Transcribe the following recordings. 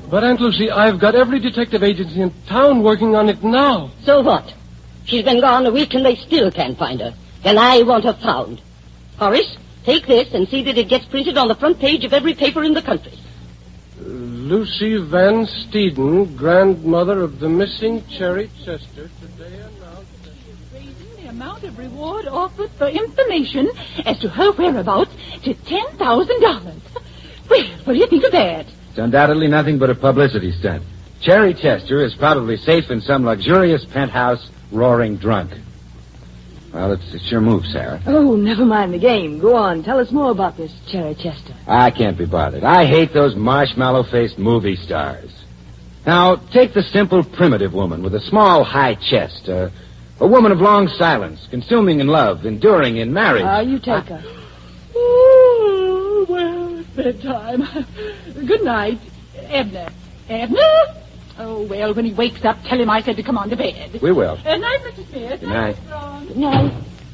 But, Aunt Lucy, I've got every detective agency in town working on it now. So what? She's been gone a week and they still can't find her. Then I want her found. Horace, take this and see that it gets printed on the front page of every paper in the country. Lucy Van Steeden, grandmother of the missing Cherry Chester, today announced that raising the amount of reward offered for information as to her whereabouts to $10,000. Well, what do you think of that? It's undoubtedly nothing but a publicity stunt. Cherry Chester is probably safe in some luxurious penthouse, roaring drunk. Well, it's your move, Sarah. Oh, never mind the game. Go on. Tell us more about this Cherry Chester. I can't be bothered. I hate those marshmallow-faced movie stars. Now, take the simple, primitive woman with a small, high chest. A woman of long silence, consuming in love, enduring in marriage. You take her. Oh, well, it's bedtime. Good night, Abner. Abner? Oh, well, when he wakes up, tell him I said to come on to bed. We will. Good night, Mr. Smith. Good night. Good night.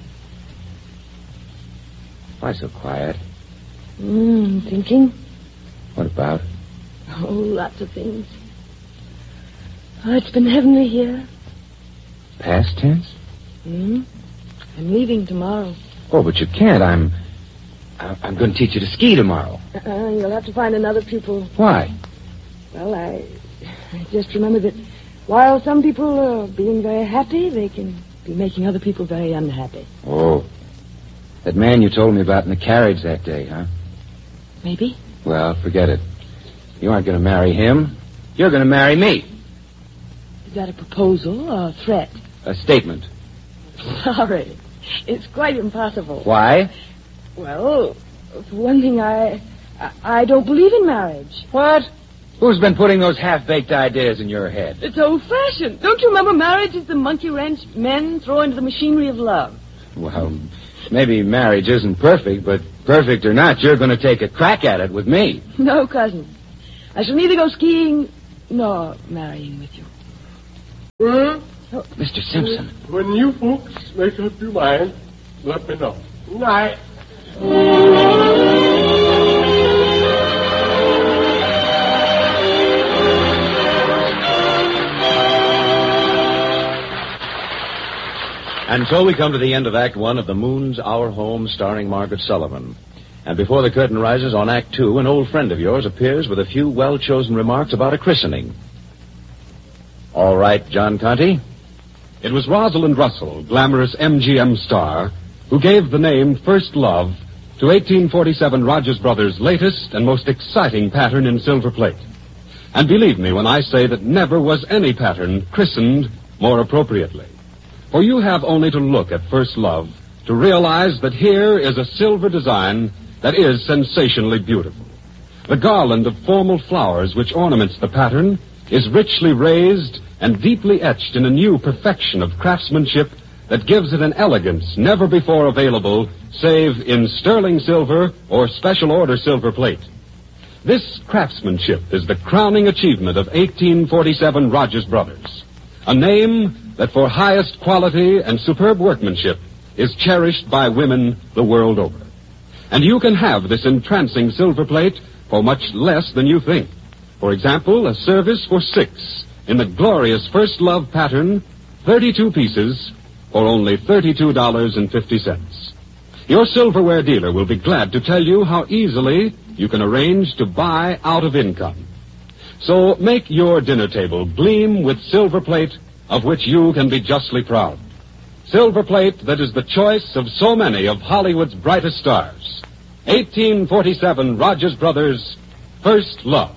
Why so quiet? Thinking. What about? Oh, lots of things. Oh, it's been heavenly here. Past tense? I'm leaving tomorrow. Oh, but you can't. I'm going to teach you to ski tomorrow. You'll have to find another pupil. Why? Well, I just remember that while some people are being very happy, they can be making other people very unhappy. Oh. That man you told me about in the carriage that day, huh? Maybe. Well, forget it. You aren't going to marry him. You're going to marry me. Is that a proposal or a threat? A statement. Sorry. It's quite impossible. Why? Well, for one thing, I don't believe in marriage. What? Who's been putting those half-baked ideas in your head? It's old-fashioned. Don't you remember marriage is the monkey wrench men throw into the machinery of love? Well, maybe marriage isn't perfect, but perfect or not, you're going to take a crack at it with me. No, cousin. I shall neither go skiing nor marrying with you. Well, Mr. Simpson. when you folks make up your mind, let me know. Good night. And so we come to the end of Act One of The Moon's Our Home, starring Margaret Sullivan. And before the curtain rises on Act Two, an old friend of yours appears with a few well-chosen remarks about a christening. All right, John Conte. It was Rosalind Russell, glamorous MGM star, who gave the name First Love to 1847 Rogers Brothers' latest and most exciting pattern in silver plate. And believe me when I say that never was any pattern christened more appropriately. For you have only to look at First Love to realize that here is a silver design that is sensationally beautiful. The garland of formal flowers which ornaments the pattern is richly raised and deeply etched in a new perfection of craftsmanship that gives it an elegance never before available save in sterling silver or special order silver plate. This craftsmanship is the crowning achievement of 1847 Rogers Brothers, a name that for highest quality and superb workmanship is cherished by women the world over. And you can have this entrancing silver plate for much less than you think. For example, a service for 6 in the glorious First Love pattern, 32 pieces for only $32.50. Your silverware dealer will be glad to tell you how easily you can arrange to buy out of income. So make your dinner table gleam with silver plate of which you can be justly proud. Silver plate that is the choice of so many of Hollywood's brightest stars. 1847 Rogers Brothers, First Love.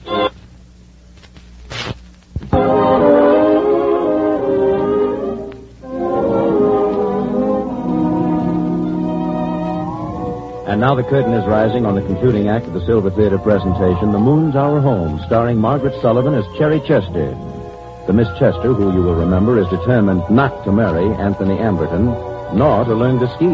And now the curtain is rising on the concluding act of the Silver Theater presentation, The Moon's Our Home, starring Margaret Sullivan as Cherry Chester. The Miss Chester, who you will remember, is determined not to marry Anthony Amberton, nor to learn to ski.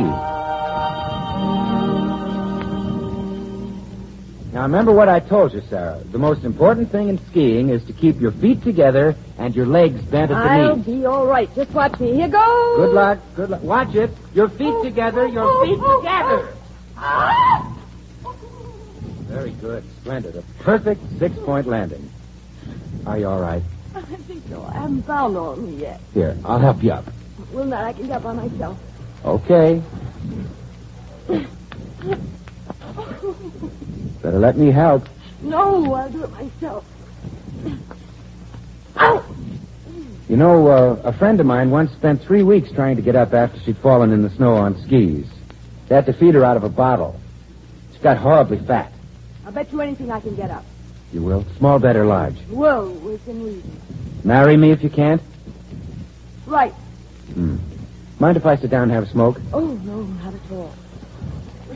Now, remember what I told you, Sarah. The most important thing in skiing is to keep your feet together and your legs bent at the I'll knees. be all right. Just watch me. Here goes. Good luck. Good luck. Watch it. Your feet together. Your feet together. Very good. Splendid. A perfect 6-point landing. Are you all right? I think so. I haven't found Norman yet. Here, I'll help you up. Will not. I can get up by myself. Okay. Better let me help. No, I'll do it myself. Ow! You know, a friend of mine once spent 3 weeks trying to get up after she'd fallen in the snow on skis. They had to feed her out of a bottle. She got horribly fat. I'll bet you anything I can get up. You will? Small bet or large? Well, within reason. Marry me if you can't? Right. Mind if I sit down and have a smoke? Oh, no, not at all.